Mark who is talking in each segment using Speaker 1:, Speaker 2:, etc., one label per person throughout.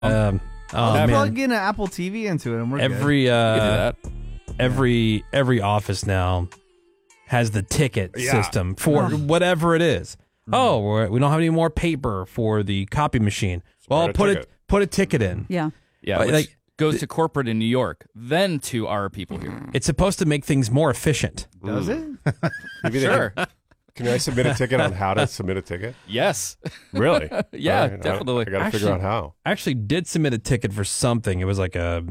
Speaker 1: Oh man,
Speaker 2: plug in an Apple TV into it, and we're
Speaker 1: every
Speaker 2: good.
Speaker 1: every office now has the ticket system for whatever it is. Oh, we don't have any more paper for the copy machine. Well, put a ticket in.
Speaker 3: Yeah.
Speaker 4: Yeah, which goes to corporate in New York, then to our people here.
Speaker 1: It's supposed to make things more efficient.
Speaker 2: Does it?
Speaker 5: Maybe
Speaker 4: Sure.
Speaker 5: Can I submit a ticket on how to submit a ticket?
Speaker 4: Yes.
Speaker 5: Really?
Speaker 4: Yeah,
Speaker 5: All right,
Speaker 4: definitely.
Speaker 5: I got to figure out how.
Speaker 1: I actually did submit a ticket for something. It was like a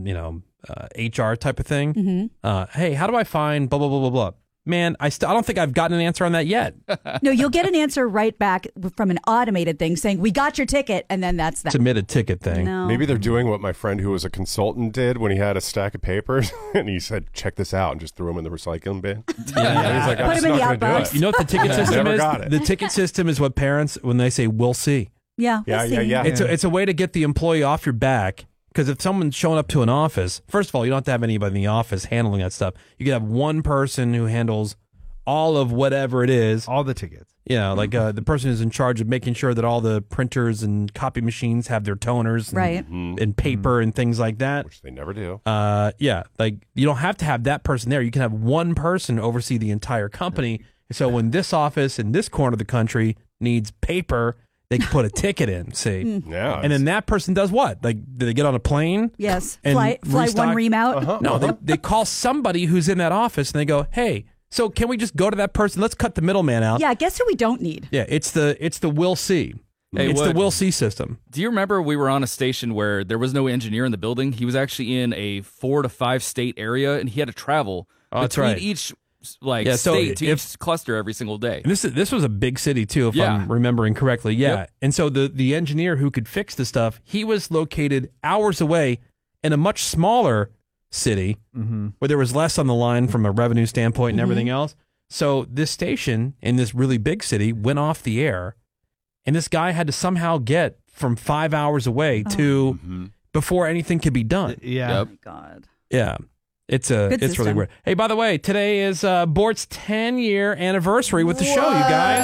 Speaker 1: HR type of thing. Hey, how do I find blah blah blah blah blah? Man, I don't think I've gotten an answer on that yet.
Speaker 3: No, you'll get an answer right back from an automated thing saying, we got your ticket, and then that's that.
Speaker 1: Submit a ticket thing.
Speaker 3: No.
Speaker 5: Maybe they're doing what my friend who was a consultant did when he had a stack of papers and he said, check this out, and just threw them in the recycling bin.
Speaker 1: Yeah.
Speaker 5: And he's like, I'm
Speaker 3: Put
Speaker 5: just
Speaker 3: them in
Speaker 5: not
Speaker 3: the
Speaker 5: going to do
Speaker 3: outbox.
Speaker 5: it.
Speaker 1: You know what the ticket system
Speaker 5: Never
Speaker 1: is?
Speaker 5: got it.
Speaker 1: The ticket system is what parents, when they say, we'll see.
Speaker 3: Yeah.
Speaker 5: Yeah,
Speaker 3: we'll
Speaker 5: yeah,
Speaker 3: see.
Speaker 5: yeah.
Speaker 1: It's a way to get the employee off your back. Because if someone's showing up to an office, first of all, you don't have to have anybody in the office handling that stuff. You can have one person who handles all of whatever it is.
Speaker 2: All the tickets.
Speaker 1: Yeah, like the person who's in charge of making sure that all the printers and copy machines have their toners and,
Speaker 3: Right.
Speaker 1: and paper and things like that.
Speaker 5: Which they never do.
Speaker 1: Yeah, like you don't have to have that person there. You can have one person oversee the entire company. So when this office in this corner of the country needs paper, they can put a ticket in, see?
Speaker 5: Yeah.
Speaker 1: And then that person does what? Like, do they get on a plane?
Speaker 3: Yes.
Speaker 1: And
Speaker 3: Fly
Speaker 1: restock?
Speaker 3: one ream out.
Speaker 1: No, they call somebody who's in that office and they go, hey, so can we just go to that person? Let's cut the middleman out.
Speaker 3: Yeah, guess who we don't need?
Speaker 1: Yeah, it's the Will See.
Speaker 4: Hey,
Speaker 1: it's the
Speaker 4: Wood.
Speaker 1: Will See system.
Speaker 4: Do you remember we were on a station where there was no engineer in the building? He was actually in a 4 to 5 state area, and he had to travel
Speaker 1: That's
Speaker 4: between
Speaker 1: right.
Speaker 4: each
Speaker 1: Yeah, so
Speaker 4: state to
Speaker 1: if-
Speaker 4: each cluster every single day.
Speaker 1: And this was a big city too, if
Speaker 4: Yeah.
Speaker 1: I'm remembering correctly. Yeah.
Speaker 4: Yep.
Speaker 1: And so the engineer who could fix the stuff, he was located hours away in a much smaller city where there was less on the line from a revenue standpoint and everything else. So this station in this really big city went off the air, and this guy had to somehow get from 5 hours away to before anything could be done.
Speaker 2: Yeah.
Speaker 4: Yep.
Speaker 3: Oh, God.
Speaker 1: Yeah. It's
Speaker 3: Good
Speaker 1: really
Speaker 3: system.
Speaker 1: weird. Hey, by the way, today is Bort's 10-year anniversary with the show, you guys.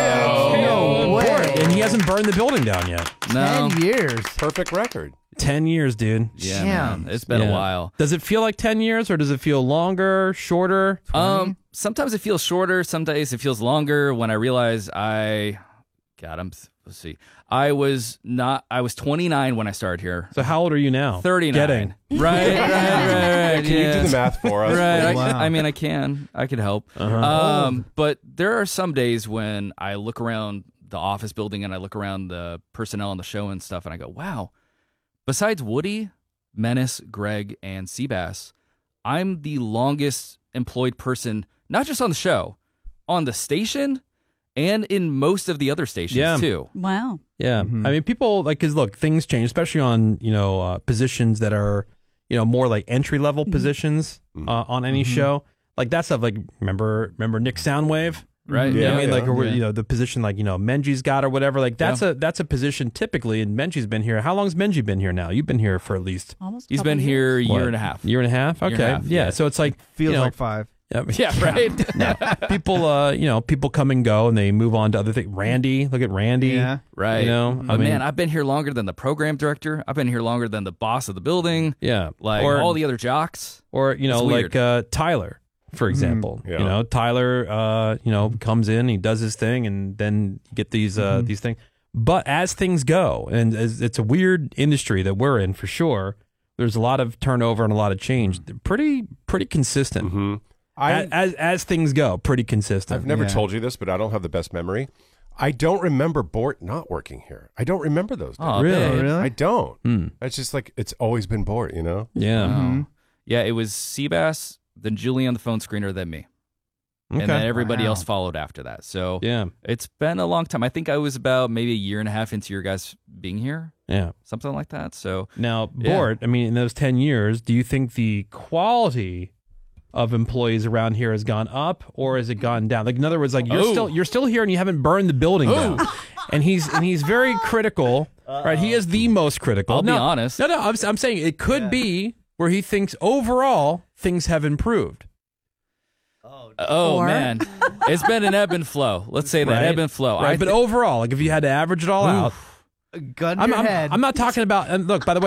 Speaker 2: No
Speaker 1: Bort,
Speaker 2: way.
Speaker 1: and he hasn't burned the building down yet.
Speaker 4: No.
Speaker 2: 10 years.
Speaker 5: Perfect record.
Speaker 1: 10 years, dude.
Speaker 4: Yeah,
Speaker 2: Damn.
Speaker 4: man. It's been
Speaker 1: Yeah.
Speaker 4: a while.
Speaker 1: Does it feel like 10 years, or does it feel longer, shorter?
Speaker 4: Sometimes it feels shorter. Some days it feels longer. When I realize let's see. I was 29 when I started here.
Speaker 1: So how old are you now?
Speaker 4: 39.
Speaker 1: Getting.
Speaker 4: Right.
Speaker 5: Can you do the math for us?
Speaker 4: Right.
Speaker 2: Wow.
Speaker 4: I mean, I can. I could help. But there are some days when I look around the office building and I look around the personnel on the show and stuff, and I go, wow, besides Woody, Menace, Greg, and Seabass, I'm the longest employed person, not just on the show, on the station and in most of the other stations,
Speaker 1: Yeah.
Speaker 4: too.
Speaker 3: Wow.
Speaker 1: Yeah. I mean, people, like, because look, things change, especially on, positions that are, more like entry-level positions on any show. Like that stuff, like, remember Nick Soundwave?
Speaker 4: Right.
Speaker 1: You know what I mean,
Speaker 5: Yeah.
Speaker 1: like, or, the position like, Menji's got or whatever, like that's a position typically, and Menji's been here. How long's Menji been here now? You've been here for at least
Speaker 3: Almost.
Speaker 4: He's
Speaker 3: couple
Speaker 4: been
Speaker 3: years.
Speaker 4: here a year
Speaker 1: what,
Speaker 4: and a half.
Speaker 1: Year and a half? Okay.
Speaker 4: and a half,
Speaker 1: yeah.
Speaker 4: yeah.
Speaker 1: So it's like,
Speaker 2: Feels like 5.
Speaker 1: yeah,
Speaker 4: right.
Speaker 1: no, people come and go and they move on to other things. Randy, look at Randy.
Speaker 2: Yeah.
Speaker 4: Right.
Speaker 1: I mean,
Speaker 4: man, I've been here longer than the program director. I've been here longer than the boss of the building.
Speaker 1: yeah.
Speaker 4: Like
Speaker 1: or,
Speaker 4: all the other jocks.
Speaker 1: or
Speaker 4: It's
Speaker 1: like
Speaker 4: weird.
Speaker 1: Tyler, for example.
Speaker 5: Yeah.
Speaker 1: Tyler, comes in, he does his thing, and then you get these things. But as things go, and as it's a weird industry that we're in for sure. There's a lot of turnover and a lot of change. They're pretty consistent. As things go, pretty consistent.
Speaker 5: I've never told you this, but I don't have the best memory. I don't remember Bort not working here. I don't remember those days.
Speaker 4: Oh,
Speaker 1: Really?
Speaker 4: babe.
Speaker 2: Really?
Speaker 5: I don't. It's just like it's always been Bort,
Speaker 1: Yeah.
Speaker 4: Yeah, it was Seabass, then Julie on the phone screener, then me.
Speaker 1: Okay.
Speaker 4: And then everybody
Speaker 2: Wow.
Speaker 4: else followed after that. So
Speaker 1: Yeah.
Speaker 4: it's been a long time. I think I was about maybe a year and a half into your guys being here,
Speaker 1: Yeah.
Speaker 4: something like that. So
Speaker 1: Now,
Speaker 4: Yeah.
Speaker 1: Bort, I mean, in those 10 years, do you think the quality of employees around here has gone up or has it gone down? Like, in other words, like you're still here and you haven't burned the building down. And he's very critical, right? He is the most critical.
Speaker 4: I'll be honest.
Speaker 1: No, I'm saying it could be where he thinks overall things have improved.
Speaker 4: Oh,
Speaker 3: Or-
Speaker 4: man. It's been an ebb and flow. Let's say that.
Speaker 1: Right.
Speaker 4: Ebb and flow.
Speaker 1: Right, but overall, like if you had to average it all out,
Speaker 2: gun to your head.
Speaker 1: I'm not talking about. And look, by the way.